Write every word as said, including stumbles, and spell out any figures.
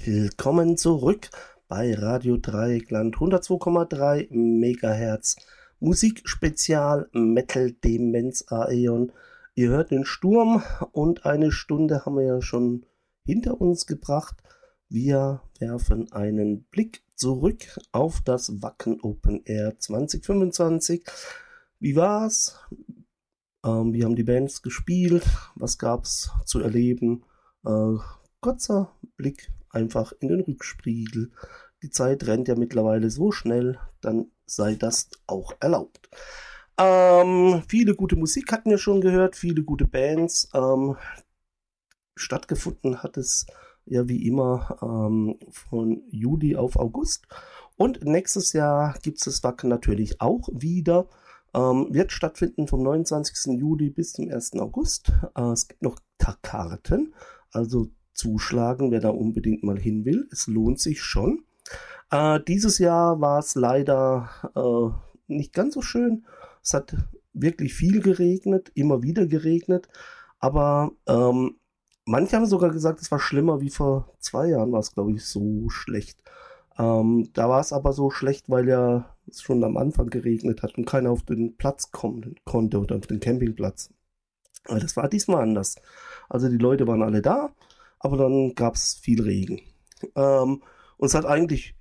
Willkommen zurück bei Radio Dreieckland hundertzwei Komma drei Megahertz Musikspezial Metal Demenz Aeon. Ihr hört den Sturm und eine Stunde haben wir ja schon hinter uns gebracht. Wir werfen einen Blick zurück auf das Wacken Open Air zwanzig fünfundzwanzig. Wie war's? Ähm, wie haben die Bands gespielt? Was gab's zu erleben? Äh, kurzer Blick einfach in den Rückspiegel. Die Zeit rennt ja mittlerweile so schnell, dann sei das auch erlaubt. Ähm, viele gute Musik hatten wir schon gehört, viele gute Bands. Ähm, stattgefunden hat es ja wie immer ähm, von Juli auf August. Und nächstes Jahr gibt es das Wacken natürlich auch wieder. Ähm, wird stattfinden vom neunundzwanzigsten Juli bis zum ersten August. Äh, es gibt noch Karten, also zuschlagen, wer da unbedingt mal hin will. Es lohnt sich schon. Äh, dieses Jahr war es leider äh, nicht ganz so schön. Es hat wirklich viel geregnet, immer wieder geregnet. Aber ähm, manche haben sogar gesagt, es war schlimmer wie vor zwei Jahren, war es, glaube ich, so schlecht. Ähm, da war es aber so schlecht, weil ja es schon am Anfang geregnet hat und keiner auf den Platz kommen konnte oder auf den Campingplatz. Aber das war diesmal anders. Also die Leute waren alle da, aber dann gab es viel Regen. Ähm, und es hat eigentlich